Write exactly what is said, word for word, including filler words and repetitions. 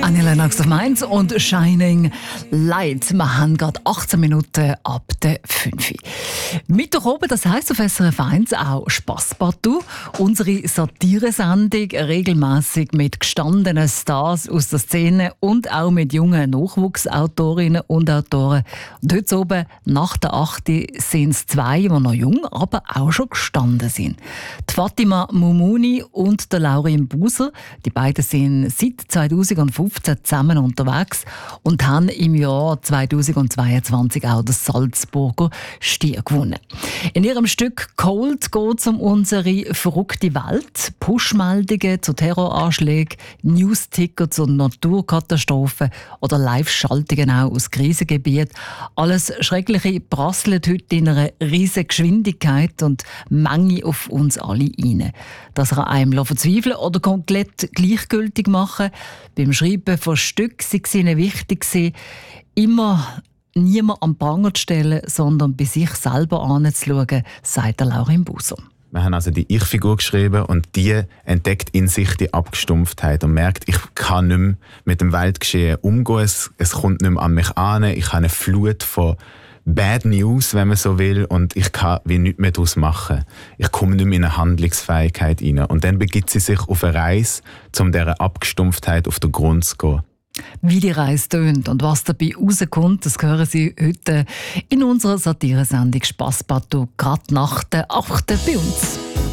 Annie Lennox auf Mainz und Shining Light. Wir haben gerade achtzehn Minuten ab der fünf. Mittwoch oben, das heisst auf S R F eins auch Spasspartout. Unsere Satiresendung regelmässig mit gestandenen Stars aus der Szene und auch mit jungen Nachwuchsautorinnen und Autoren. Und heute oben, nach der acht sind es zwei, die noch jung, aber auch schon gestanden sind. Die Fatima Mumuni und der Laurin Buser. Die beiden sind seit zweitausendfünfzehn zusammen unterwegs und haben im Jahr zweitausendzweiundzwanzig auch das Salzburger Stier gewonnen. In ihrem Stück «Cold» geht es um unsere verrückte Welt. Push-Meldungen zu Terroranschlägen, News-Ticker zu Naturkatastrophen oder Live-Schaltungen auch aus Krisengebieten. Alles Schreckliche prasselt heute in einer riesigen Geschwindigkeit und Menge auf uns alle rein. Das kann einem verzweifeln oder komplett gleichgültig machen. Beim Schreiben von Stück sei es ihnen wichtig, immer niemand am Pranger zu stellen, sondern bei sich selber anzuschauen, sagt der Laurin Buser. Wir haben also die Ich-Figur geschrieben und die entdeckt in sich die Abgestumpftheit und merkt, ich kann nicht mehr mit dem Weltgeschehen umgehen, es, es kommt nicht mehr an mich an, ich habe eine Flut von Bad News, wenn man so will, und ich kann wie nichts mehr daraus machen. Ich komme nicht mehr in eine Handlungsfähigkeit rein. Und dann begibt sie sich auf eine Reise, um dieser Abgestumpftheit auf den Grund zu gehen. Wie die Reise tönt und was dabei rauskommt, das hören Sie heute in unserer Satiresendung «Spasspartout», gerade nach der achten bei uns.